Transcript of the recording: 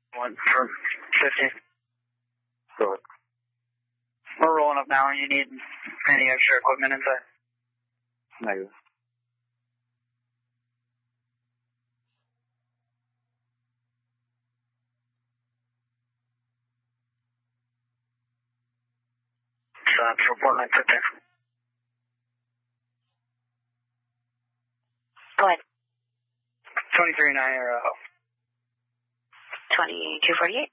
One for 50. Good. We're rolling up now. You need any extra equipment inside? Negative. Report 950. Go ahead. 23-9 or 2248.